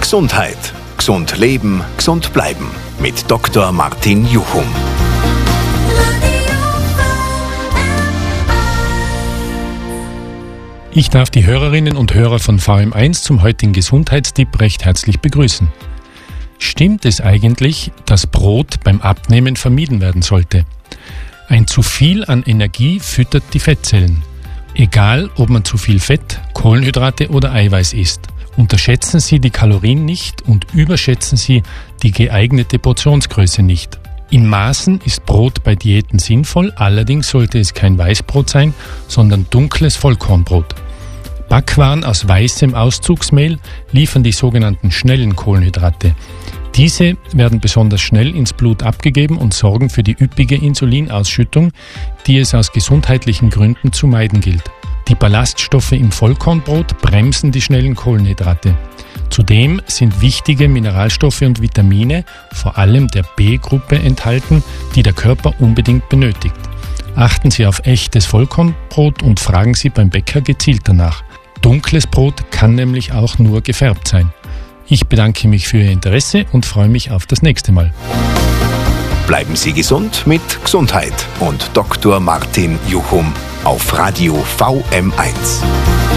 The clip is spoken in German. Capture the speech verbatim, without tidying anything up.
Gesundheit. Gesund leben, gesund bleiben. Mit Doktor Martin Juchum. Ich darf die Hörerinnen und Hörer von V M eins zum heutigen Gesundheitstipp recht herzlich begrüßen. Stimmt es eigentlich, dass Brot beim Abnehmen vermieden werden sollte? Ein zu viel an Energie füttert die Fettzellen. Egal, ob man zu viel Fett, Kohlenhydrate oder Eiweiß isst. Unterschätzen Sie die Kalorien nicht und überschätzen Sie die geeignete Portionsgröße nicht. In Maßen ist Brot bei Diäten sinnvoll, allerdings sollte es kein Weißbrot sein, sondern dunkles Vollkornbrot. Backwaren aus weißem Auszugsmehl liefern die sogenannten schnellen Kohlenhydrate. Diese werden besonders schnell ins Blut abgegeben und sorgen für die üppige Insulinausschüttung, die es aus gesundheitlichen Gründen zu meiden gilt. Die Ballaststoffe im Vollkornbrot bremsen die schnellen Kohlenhydrate. Zudem sind wichtige Mineralstoffe und Vitamine, vor allem der B-Gruppe, enthalten, die der Körper unbedingt benötigt. Achten Sie auf echtes Vollkornbrot und fragen Sie beim Bäcker gezielt danach. Dunkles Brot kann nämlich auch nur gefärbt sein. Ich bedanke mich für Ihr Interesse und freue mich auf das nächste Mal. Bleiben Sie gesund mit Gesundheit und Doktor Martin Juchum auf Radio V M eins.